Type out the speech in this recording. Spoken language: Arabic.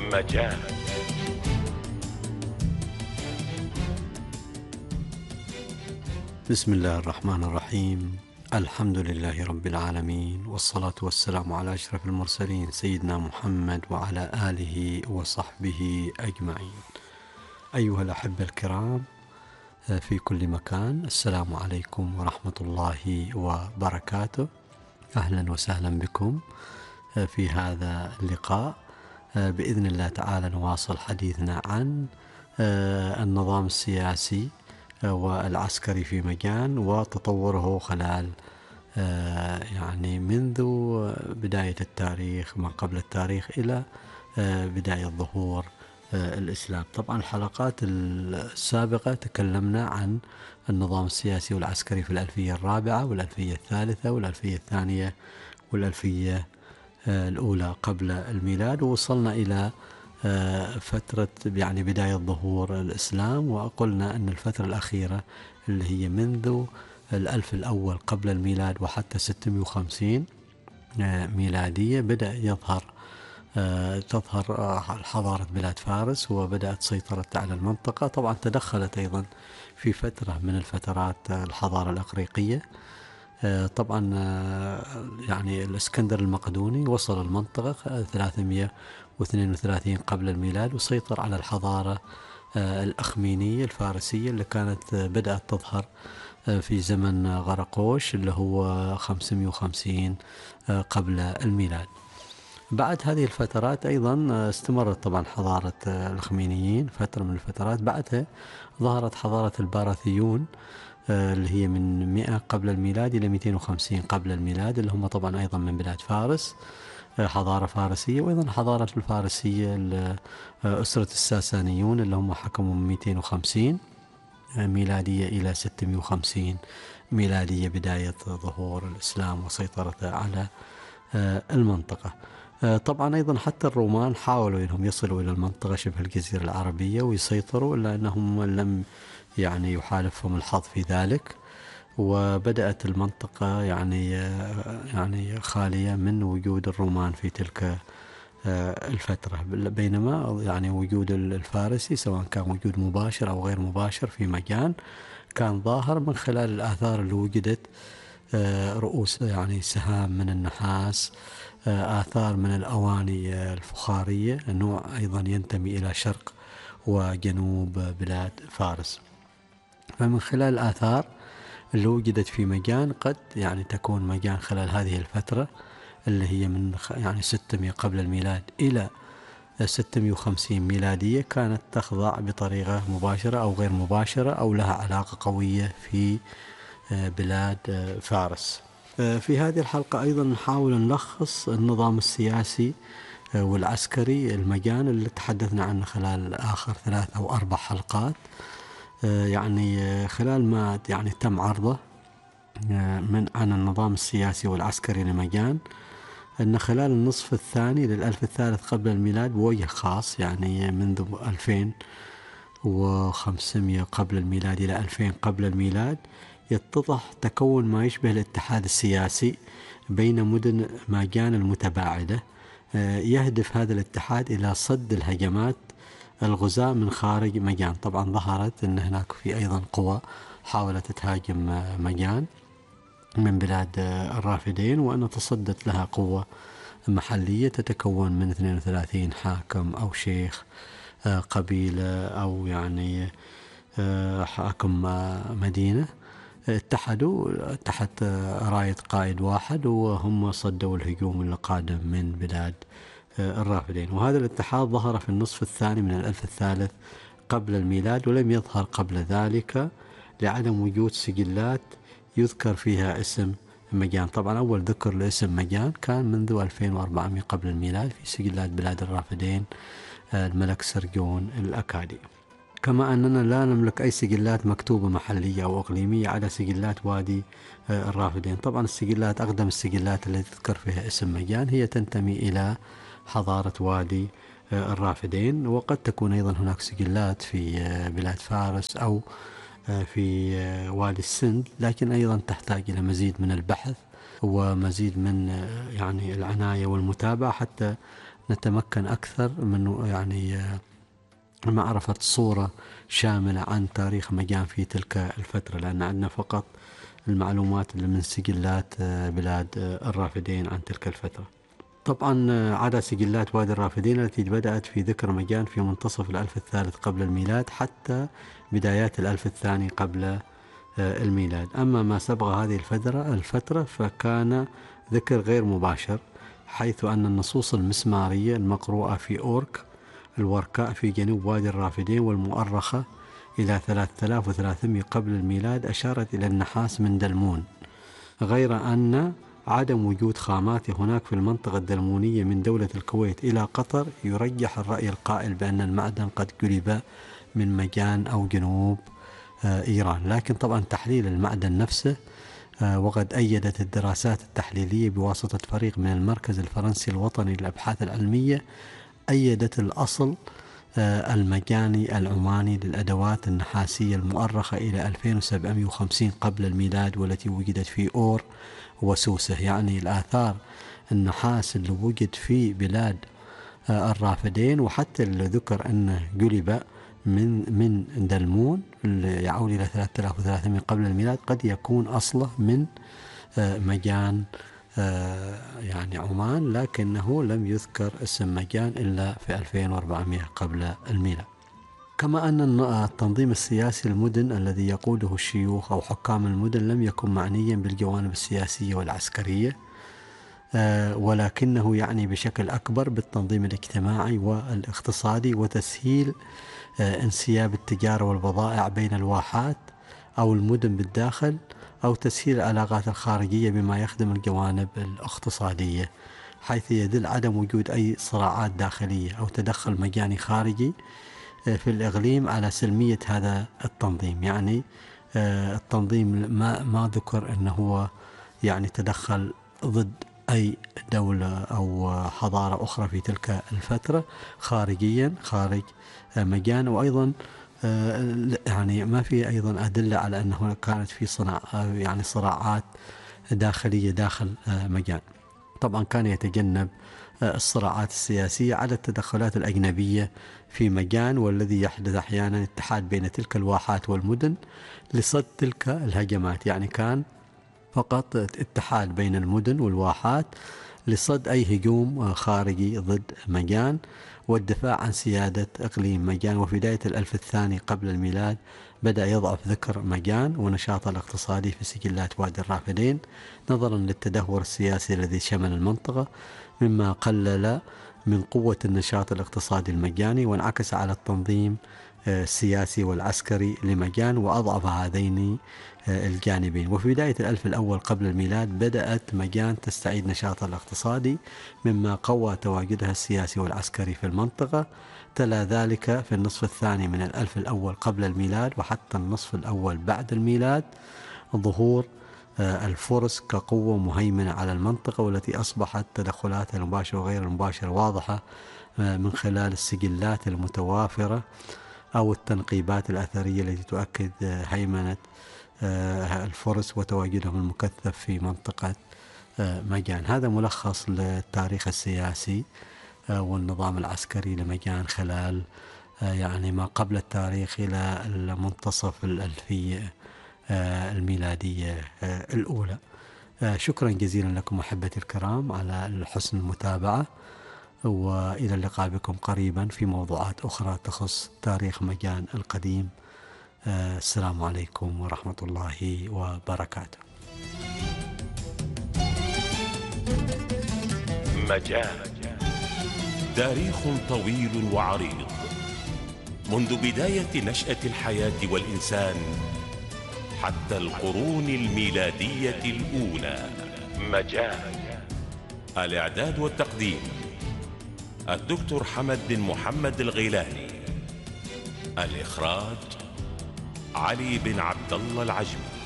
مجال. بسم الله الرحمن الرحيم. الحمد لله رب العالمين، والصلاة والسلام على أشرف المرسلين سيدنا محمد وعلى آله وصحبه أجمعين. أيها الأحبة الكرام في كل مكان، السلام عليكم ورحمة الله وبركاته. أهلا وسهلا بكم في هذا اللقاء. بإذن الله تعالى نواصل حديثنا عن النظام السياسي والعسكري في مجان وتطوره خلال يعني منذ بداية التاريخ، ما قبل التاريخ، إلى بداية ظهور الإسلام. طبعا الحلقات السابقة تكلمنا عن النظام السياسي والعسكري في الألفية الرابعة والألفية الثالثة والألفية الثانية والألفية الأولى قبل الميلاد، ووصلنا إلى فترة يعني بداية ظهور الإسلام، وقلنا أن الفترة الأخيرة اللي هي منذ الألف الأول قبل الميلاد وحتى 650 ميلادية بدأ تظهر حضارة بلاد فارس، وبدأت سيطرتها على المنطقة. طبعا تدخلت أيضا في فترة من الفترات الحضارة الإغريقية. طبعا يعني الإسكندر المقدوني وصل المنطقة 332 قبل الميلاد، وسيطر على الحضارة الأخمينية الفارسية اللي كانت بدأت تظهر في زمن غرقوش اللي هو 550 قبل الميلاد. بعد هذه الفترات أيضا استمرت طبعا حضارة الأخمينيين فترة من الفترات. بعدها ظهرت حضارة الباراثيون اللي هي من 100 قبل الميلاد إلى 250 قبل الميلاد، اللي هم طبعا أيضا من بلاد فارس، حضارة فارسية. وأيضا حضارة الفارسية أسرة الساسانيون اللي هم حكموا من 250 ميلادية إلى 650 ميلادية، بداية ظهور الإسلام وسيطرته على المنطقة. طبعا أيضا حتى الرومان حاولوا أنهم يصلوا إلى المنطقة شبه الجزيرة العربية ويسيطروا، إلا أنهم لم يعني يحالفهم الحظ في ذلك، وبدأت المنطقة يعني خالية من وجود الرومان في تلك الفترة، بينما يعني وجود الفارسي سواء كان وجود مباشر أو غير مباشر في مكان كان ظاهر من خلال الآثار اللي وجدت، رؤوس يعني سهام من النحاس، آثار من الأواني الفخارية، نوع أيضا ينتمي إلى شرق وجنوب بلاد فارس. فمن خلال الآثار اللي وجدت في مجان قد يعني تكون مجان خلال هذه الفترة اللي هي من يعني 600 قبل الميلاد إلى 650 ميلادية كانت تخضع بطريقة مباشرة أو غير مباشرة أو لها علاقة قوية في بلاد فارس. في هذه الحلقة أيضا نحاول نلخص النظام السياسي والعسكري المجان اللي تحدثنا عنه خلال آخر 3 أو 4 حلقات، يعني خلال ما يعني تم عرضه عن النظام السياسي والعسكري لمجان، أن خلال النصف الثاني للألف الثالث قبل الميلاد بوجه خاص، يعني منذ 2500 قبل الميلاد إلى 2000 قبل الميلاد، يتضح تكون ما يشبه الاتحاد السياسي بين مدن ماجان المتباعدة. يهدف هذا الاتحاد إلى صد الهجمات الغزاة من خارج مجان. طبعا ظهرت أن هناك في أيضا قوى حاولت تهاجم مجان من بلاد الرافدين، وأن تصدت لها قوة محلية تتكون من 32 حاكم أو شيخ قبيلة أو يعني حاكم مدينة، اتحدوا تحت راية قائد واحد، وهم صدوا الهجوم اللي قادم من بلاد الرافدين. وهذا الاتحاد ظهر في النصف الثاني من الألف الثالث قبل الميلاد، ولم يظهر قبل ذلك لعدم وجود سجلات يذكر فيها اسم مجان. طبعا أول ذكر لاسم مجان كان منذ 2400 قبل الميلاد في سجلات بلاد الرافدين الملك سرجون الأكادي. كما أننا لا نملك أي سجلات مكتوبة محلية أو إقليمية على سجلات وادي الرافدين. طبعا السجلات أقدم السجلات التي تذكر فيها اسم مجان هي تنتمي إلى حضارة وادي الرافدين، وقد تكون أيضا هناك سجلات في بلاد فارس أو في وادي السند، لكن أيضا تحتاج إلى مزيد من البحث ومزيد من يعني العناية والمتابعة حتى نتمكن أكثر من يعني معرفة صورة شاملة عن تاريخ مجان في تلك الفترة، لأن عندنا فقط المعلومات اللي من سجلات بلاد الرافدين عن تلك الفترة. طبعا عدد سجلات وادي الرافدين التي بدأت في ذكر مجان في منتصف الألف الثالث قبل الميلاد حتى بدايات الألف الثاني قبل الميلاد. أما ما سبق هذه الفترة فكان ذكر غير مباشر، حيث أن النصوص المسمارية المقروءة في أورك الوركاء في جنوب وادي الرافدين والمؤرخة إلى 3300 قبل الميلاد أشارت إلى النحاس من دلمون، غير أن عدم وجود خامات هناك في المنطقة الدلمونية من دولة الكويت إلى قطر يرجح الرأي القائل بأن المعدن قد جلب من مجان أو جنوب إيران. لكن طبعا تحليل المعدن نفسه، وقد أيدت الدراسات التحليلية بواسطة فريق من المركز الفرنسي الوطني للأبحاث العلمية، أيدت الأصل المجاني العماني للأدوات النحاسية المؤرخة إلى 2750 قبل الميلاد، والتي وجدت في أور وسوسة. يعني الآثار النحاس اللي وجد في بلاد الرافدين، وحتى اللي ذكر أنه جلب من دلمون اللي يعود إلى 3300 قبل الميلاد، قد يكون أصله من مجان يعني عمان، لكنه لم يذكر اسم مجان إلا في 2400 قبل الميلاد. كما أن التنظيم السياسي المدن الذي يقوده الشيوخ أو حكام المدن لم يكن معنيا بالجوانب السياسية والعسكرية، ولكنه يعني بشكل أكبر بالتنظيم الاجتماعي والاقتصادي وتسهيل انسياب التجارة والبضائع بين الواحات أو المدن بالداخل، أو تسهيل العلاقات الخارجية بما يخدم الجوانب الاقتصادية، حيث يدل عدم وجود أي صراعات داخلية أو تدخل مجاني خارجي في الإقليم على سلمية هذا التنظيم. يعني التنظيم ما ذكر أنه هو يعني تدخل ضد أي دولة أو حضارة أخرى في تلك الفترة خارجيا خارج مجان. وأيضا يعني ما في أيضا أدلة على أنه كانت في صراعات داخلية داخل مجان. طبعا كان يتجنب الصراعات السياسية على التدخلات الأجنبية في مجان، والذي يحدث أحيانا اتحاد بين تلك الواحات والمدن لصد تلك الهجمات. يعني كان فقط اتحاد بين المدن والواحات لصد أي هجوم خارجي ضد مجان والدفاع عن سيادة إقليم مجان. وفي بداية الألف الثاني قبل الميلاد بدأ يضعف ذكر مجان ونشاطه الاقتصادي في سجلات وادي الرافدين نظرا للتدهور السياسي الذي شمل المنطقة، مما قلل من قوة النشاط الاقتصادي المجاني، وانعكس على التنظيم السياسي والعسكري لمجان وأضعف هذين الجانبين. وفي بداية الألف الأول قبل الميلاد بدأت مجان تستعيد نشاطها الاقتصادي، مما قوى تواجدها السياسي والعسكري في المنطقة. تلا ذلك في النصف الثاني من الألف الأول قبل الميلاد وحتى النصف الأول بعد الميلاد ظهور الفرس كقوة مهيمنة على المنطقة، والتي أصبحت تدخلاتها المباشرة وغير المباشرة واضحة من خلال السجلات المتوافرة أو التنقيبات الأثرية التي تؤكد هيمنة الفرس وتواجدهم المكثف في منطقة مجان. هذا ملخص للتاريخ السياسي والنظام العسكري لمجان خلال يعني ما قبل التاريخ إلى منتصف الألفية الميلادية الأولى. شكرا جزيلا لكم أحبتي الكرام على حسن المتابعة، وإلى اللقاء بكم قريبا في موضوعات أخرى تخص تاريخ مجان القديم. السلام عليكم ورحمة الله وبركاته. مجان تاريخ طويل وعريض منذ بداية نشأة الحياة والإنسان حتى القرون الميلادية الأولى. مجان. الإعداد والتقديم الدكتور حمد بن محمد الغيلاني. الإخراج علي بن عبد الله العجمي.